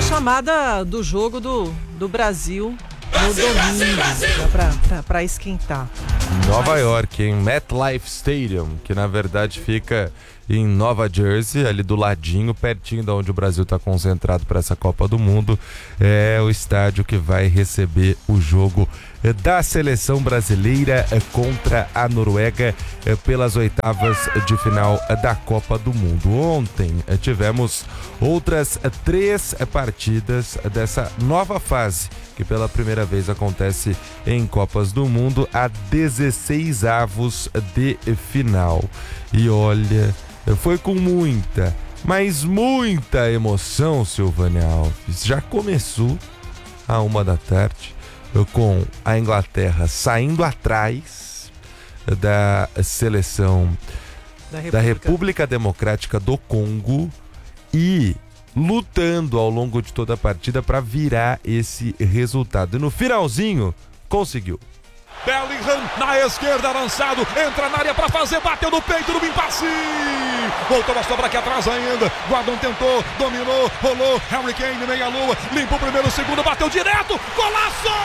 chamada do jogo do Brasil no domingo, pra esquentar. Nova York, em MetLife Stadium, que na verdade fica em Nova Jersey, ali do ladinho, pertinho de onde o Brasil está concentrado para essa Copa do Mundo. É o estádio que vai receber o jogo da seleção brasileira contra a Noruega pelas oitavas de final da Copa do Mundo. Ontem tivemos outras 3 partidas dessa nova fase, que pela primeira vez acontece em Copas do Mundo, a 16avos de final. E olha, foi com muita, mas muita emoção, Silvânia Alves. Já começou à 13h, com a Inglaterra saindo atrás da seleção da República Democrática do Congo e lutando ao longo de toda a partida para virar esse resultado. E no finalzinho, conseguiu. Bellingham na esquerda, avançado, entra na área para fazer, bateu no peito do Bimpassi, voltou a sobra aqui atrás ainda, Guardão tentou, dominou, rolou, Harry Kane, meia lua, limpou o primeiro, o segundo, bateu direto, golaço!